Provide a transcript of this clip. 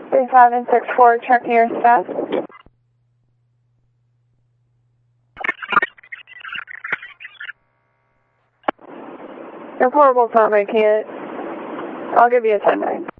35 and 64, checking your status. Your portable's not making it. I'll give you a 10-9.